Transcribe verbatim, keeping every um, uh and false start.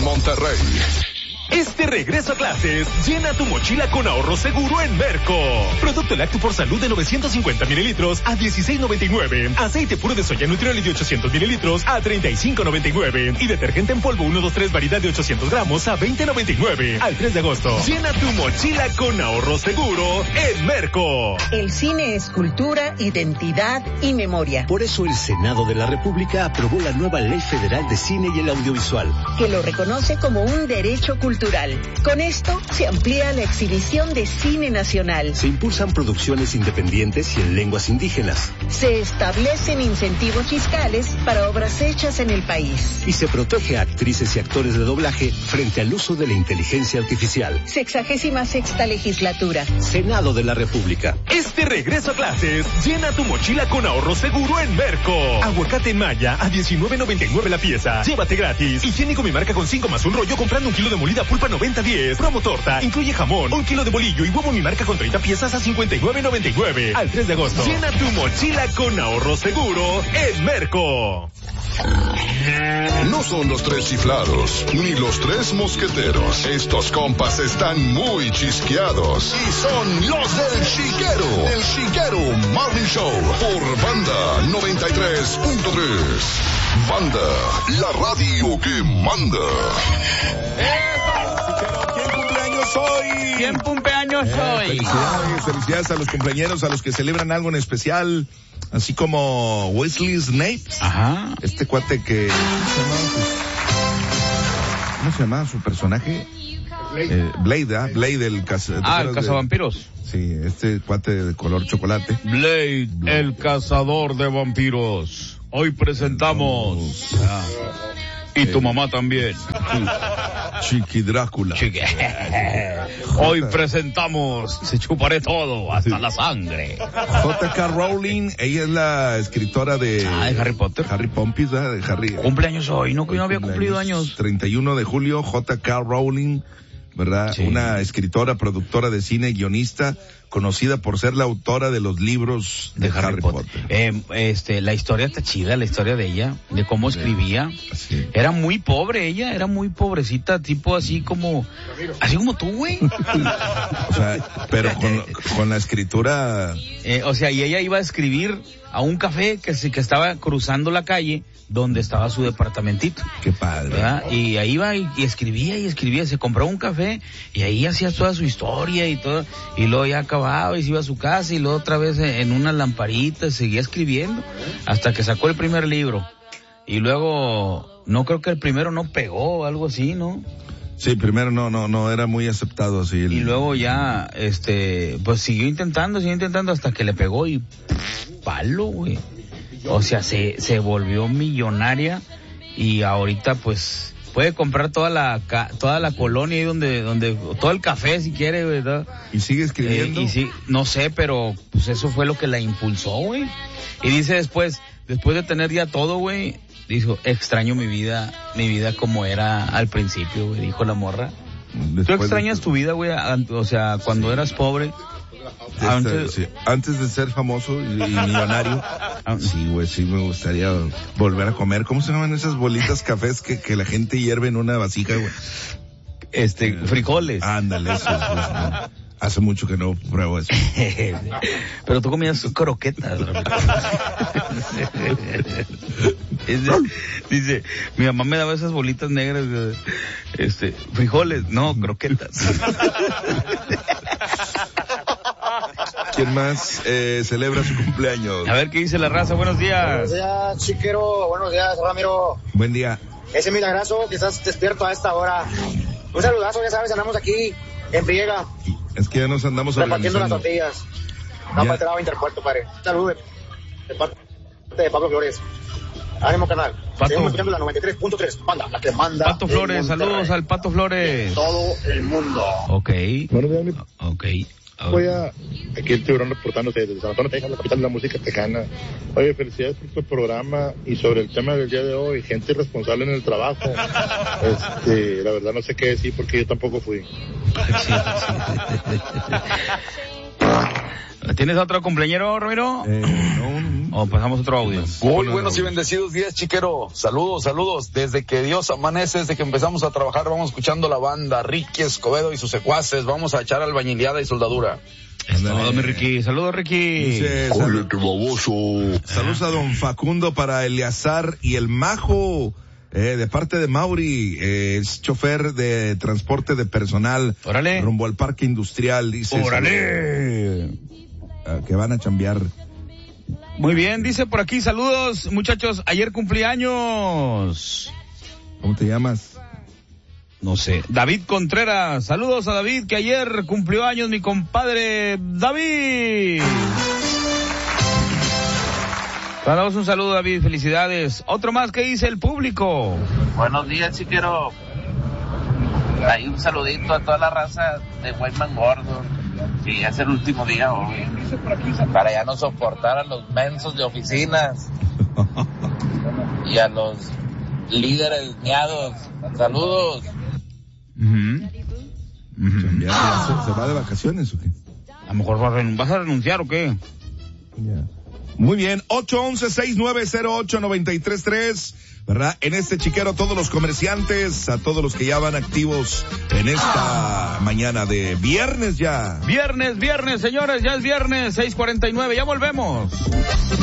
Monterrey. Este regreso a clases, llena tu mochila con ahorro seguro en Merco. Producto lácteo por salud de novecientos cincuenta mililitros a dieciséis noventa y nueve. Aceite puro de soya Nutrioli de ochocientos mililitros a treinta y cinco noventa y nueve. Y detergente en polvo uno dos tres variedad de ochocientos gramos a veinte noventa y nueve. Al tres de agosto. Llena tu mochila con ahorro seguro en Merco. El cine es cultura, identidad y memoria. Por eso el Senado de la República aprobó la nueva Ley Federal de Cine y el Audiovisual, que lo reconoce como un derecho cultural. Con esto se amplía la exhibición de cine nacional. Se impulsan producciones independientes y en lenguas indígenas. Se establecen incentivos fiscales para obras hechas en el país. Y se protege a actrices y actores de doblaje frente al uso de la inteligencia artificial. Sexagésima sexta legislatura. Senado de la República. Este regreso a clases, llena tu mochila con ahorro seguro en Merco. Aguacate en Maya a diecinueve noventa y nueve la pieza. Llévate gratis. Higiénico Mi Marca con cinco más un rollo comprando un kilo de molida pulpa noventa diez. Promo torta. Incluye jamón, un kilo de bolillo y huevo Mi Marca con treinta piezas a cincuenta y nueve noventa y nueve. Al tres de agosto. Llena tu mochila con ahorro seguro en Merco. No son los tres chiflados, ni los tres mosqueteros. Estos compas están muy chisqueados. Y son los del Chiquero. El Chiquero Morning Show. Por Banda noventa y tres punto tres. Banda, la radio que manda. ¿Quién cumpleaños hoy? ¿Quién cumpleaños eh, hoy? Felicidades, felicidades a los cumpleañeros, a los que celebran algo en especial, así como Wesley Snipes. Ajá. Este cuate que... ¿Cómo se llama su personaje? Blade. Eh, Blade, ¿ah? Blade, el cazador. Ah, el cazavampiros. Sí, este cuate de color chocolate. Blade, Blade, el cazador de vampiros. Hoy presentamos... Ah. Y tu mamá también. Chiqui Drácula. Chiqui. Hoy presentamos Se chuparé todo, hasta sí. La sangre. J K Rowling, ella es la escritora de... Ah, de Harry Potter. Harry Pompis, ¿verdad? De Harry. Cumpleaños hoy, no que no había cumplido años. treinta y uno de julio, J K Rowling, ¿verdad? Sí. Una escritora, productora de cine, guionista, conocida por ser la autora de los libros de, de Harry, Harry Potter. Potter. Eh, este, la historia está chida, la historia de ella, de cómo escribía. Sí. Era muy pobre ella, era muy pobrecita, tipo así como, así como tú, güey. O sea, pero con, con la escritura... Eh, o sea, y ella iba a escribir a un café que se, que estaba cruzando la calle donde estaba su departamentito. Qué padre. ¿Verdad? Y ahí iba y, y escribía y escribía, se compró un café y ahí hacía toda su historia y todo, y luego ya acababa y se iba a su casa y luego otra vez en una lamparita seguía escribiendo hasta que sacó el primer libro. Y luego, no creo que el primero no pegó o algo así, ¿no? Sí, primero no, no, no era muy aceptado así. El... Y luego ya, este, pues siguió intentando, siguió intentando hasta que le pegó y palo, güey. O sea, se, se volvió millonaria y ahorita pues puede comprar toda la toda la colonia ahí donde donde todo el café si quiere, ¿verdad? Y sigue escribiendo. Eh, y sí, no sé, pero pues eso fue lo que la impulsó, güey. Y dice después, después de tener ya todo, güey, dijo, extraño mi vida, mi vida como era al principio, güey, dijo la morra. Después ¿Tú extrañas de... tu vida, güey? O sea, cuando sí. eras pobre. Este, antes, sí, antes de ser famoso y, y millonario, sí, güey, sí me gustaría volver a comer. ¿Cómo se llaman esas bolitas cafés que, que la gente hierve en una vasija, güey? Este, frijoles. Ándale, eso, eso, eso. Hace mucho que no pruebo eso. Pero tú comías croquetas. dice, dice, mi mamá me daba esas bolitas negras, este, frijoles, no, croquetas. ¿Quién más eh, celebra su cumpleaños? A ver qué dice la raza. Buenos días. Buenos días, Chiquero. Buenos días, Ramiro. Buen día. Ese milagroso que estás despierto a esta hora. Un saludazo, ya sabes, andamos aquí en friega. Es que ya nos andamos repartiendo las organizando. tortillas. No, para el trabajo interpuerto, padre. Salud de parte de Pablo Flores. Ánimo, canal. Pato. Seguimos escuchando la noventa y tres punto tres. Banda, la que manda. Pato Flores, saludos al Pato Flores. Todo el mundo. Ok. Buenos días, mi... Ok. Voy a, aquí el Tiburón reportándose desde San Antonio, Texas, la capital de la música tejana. Oye, felicidades por tu programa y sobre el tema del día de hoy, gente irresponsable en el trabajo. Este, la verdad no sé qué decir porque yo tampoco fui. ¿Tienes otro cumpleañero, Ramiro? Eh, no. O pasamos otro audio. Muy buenos y bendecidos días, chiquero. Saludos, saludos. Desde que Dios amanece, desde que empezamos a trabajar, vamos escuchando la banda Ricky Escobedo y sus secuaces. Vamos a echar albañileada y soldadura. Saludos, mi Ricky. Saludos, Ricky. Dice, Oye, qué baboso. Saludos a don Facundo para Eleazar y el Majo. Eh, de parte de Mauri, eh, es chofer de transporte de personal. Órale. Rumbo al parque industrial, dice. Órale. Uh, que van a chambear. Muy bien, dice por aquí, saludos, muchachos, ayer cumplí años. ¿Cómo te llamas? No sé. David Contreras, saludos a David, que ayer cumplió años mi compadre David. Damos un saludo, David, felicidades. Otro más que dice el público. Buenos días, chiquero. Hay un saludito a toda la raza de Guayman Gordo. Sí, es el último día hoy. Para ya no soportar a los mensos de oficinas y a los líderes miados. Saludos. Uh-huh. Uh-huh. ¿Ya, se, ¿Se va de vacaciones o qué? A lo mejor vas a renunciar o qué. Ya. Muy bien, ocho once, seis nueve cero ocho, nueve tres tres, ¿verdad? En este chiquero, todos los comerciantes, a todos los que ya van activos en esta mañana de viernes ya. Viernes, viernes, señores, ya es viernes, seis cuarenta y nueve, ya volvemos.